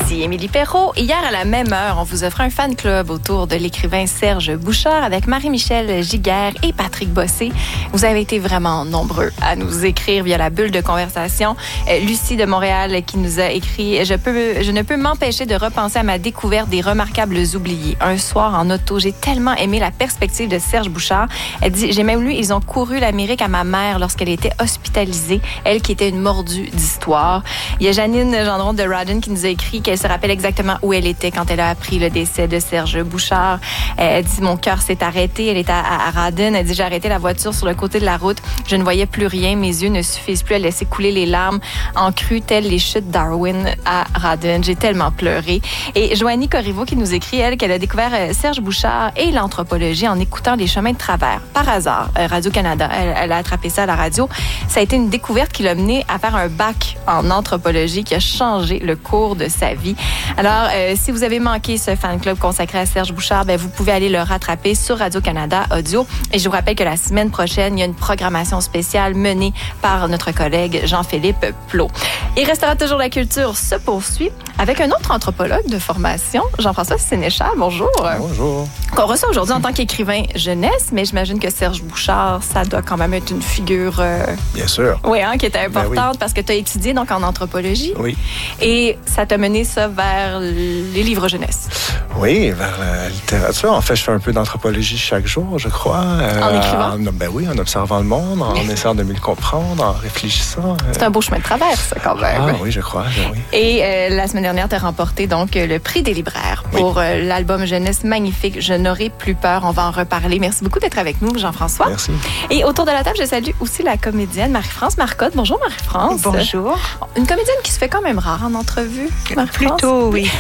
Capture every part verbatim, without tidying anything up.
Ici Émilie Perrault. Hier, à la même heure, on vous offre un fan club autour de l'écrivain Serge Bouchard avec Marie-Michel Giguère et Patrick Bossé. Vous avez été vraiment nombreux à nous écrire via la bulle de conversation. Euh, Lucie de Montréal qui nous a écrit « Je peux, je ne peux m'empêcher de repenser à ma découverte des remarquables oubliés. Un soir en auto, j'ai tellement aimé la perspective de Serge Bouchard. Elle dit « J'ai même lu « Ils ont couru l'Amérique à ma mère lorsqu'elle était hospitalisée. Elle qui était une mordue d'histoire. » Il y a Janine Gendron de Rodden qui nous a écrit qu'elle se rappelle exactement où elle était quand elle a appris le décès de Serge Bouchard. Elle dit « Mon cœur s'est arrêté. » Elle est à, à, à Rodden. Elle dit « J'ai arrêté la voiture sur le côté de la route. Je ne voyais plus rien. Mes yeux ne suffisent plus à laisser couler les larmes en crue telles les chutes Darwin à Rodden. J'ai tellement pleuré. » Et Joanie Corriveau qui nous écrit, elle, qu'elle a découvert Serge Bouchard et l'anthropologie en écoutant Les Chemins de travers. Par hasard, Radio-Canada, elle, elle a attrapé ça à la radio. Ça a été une découverte qui l'a menée à faire un bac en anthropologie qui a changé le cours de sa vie. Alors, euh, si vous avez manqué ce fan club consacré à Serge Bouchard, ben, vous pouvez aller le rattraper sur Radio-Canada Audio. Et je vous rappelle que la semaine prochaine, il y a une programmation spéciale menée par notre collègue Jean-Philippe Plot. Et Restera toujours la culture se poursuit avec un autre anthropologue de formation, Jean-François Sénéchal. Bonjour. Bonjour. Qu'on reçoit aujourd'hui en tant qu'écrivain jeunesse, mais j'imagine que Serge Bouchard, ça doit quand même être une figure... Euh... Bien sûr. Oui, hein, qui était importante ben oui. Parce que tu as étudié donc en anthropologie. Oui. Et ça t'a mené ça vers les livres jeunesse. Oui, vers la littérature. En fait, je fais un peu d'anthropologie chaque jour, je crois. Euh, en écrivant? En, ben oui, en observant le monde, en essayant de mieux le comprendre, en réfléchissant. C'est un beau chemin de travers, ça, quand même. Ah oui, je crois. Ben oui. Et euh, la semaine dernière, tu as remporté donc le prix des libraires pour oui. euh, l'album jeunesse magnifique « Je n'aurai plus peur ». On va en reparler. Merci beaucoup d'être avec nous, Jean-François. Merci. Et autour de la table, je salue aussi la comédienne Marie-France Marcotte. Bonjour, Marie-France. Bonjour. Une comédienne qui se fait quand même rare en entrevue, Marie-France. Plutôt, oui.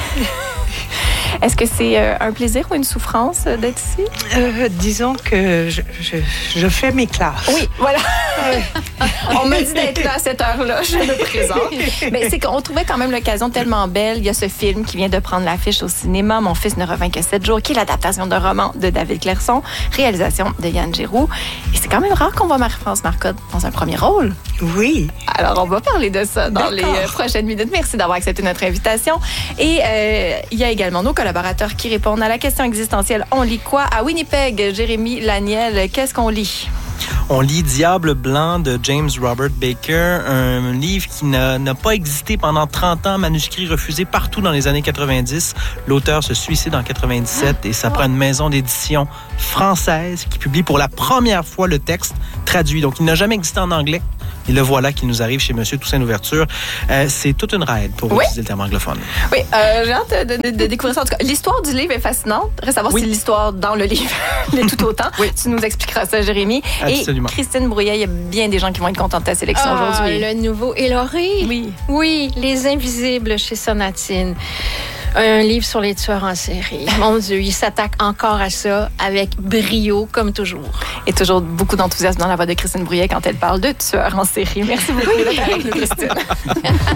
Est-ce que c'est euh, un plaisir ou une souffrance euh, d'être ici? Euh, disons que je, je, je fais mes classes. Oui, voilà. On m'a dit d'être là à cette heure-là. Je me présente. Mais c'est qu'on trouvait quand même l'occasion tellement belle. Il y a ce film qui vient de prendre l'affiche au cinéma, Mon fils ne revint que sept jours, qui est l'adaptation d'un roman de David Clairson, réalisation de Yann Giroux. Et c'est quand même rare qu'on voit Marie-France Marcotte dans un premier rôle. Oui. Alors, on va parler de ça dans D'accord. les euh, prochaines minutes. Merci d'avoir accepté notre invitation. Et euh, il y a également nos collaborateurs qui répondent à la question existentielle. On lit quoi? À Winnipeg, Jérémy Laniel, qu'est-ce qu'on lit? On lit Diable blanc de James Robert Baker, un livre qui n'a, n'a pas existé pendant trente ans, manuscrit refusé partout dans les années quatre-vingt-dix. L'auteur se suicide en quatre-vingt-dix-sept et ça prend une maison d'édition française qui publie pour la première fois le texte traduit. Donc, il n'a jamais existé en anglais. Et le voilà qui nous arrive chez Monsieur Toussaint Louverture. Euh, c'est toute une ride pour oui. utiliser le terme anglophone. Oui, euh, j'ai hâte de, de, de découvrir ça. En tout cas, l'histoire du livre est fascinante. Reste savoir oui. si l'histoire dans le livre l'est tout autant. Oui. Tu nous expliqueras ça, Jérémy. Absolument. Et Christine Brouillet, il y a bien des gens qui vont être contents de ta sélection ah, aujourd'hui. Le nouveau Éloré. Oui. Oui, Les Invisibles chez Sonatine. Un livre sur les tueurs en série. Mon Dieu, il s'attaque encore à ça avec brio, comme toujours. Et toujours beaucoup d'enthousiasme dans la voix de Christine Brouillet quand elle parle de tueurs en série. Merci beaucoup d'être avec nous, Christine.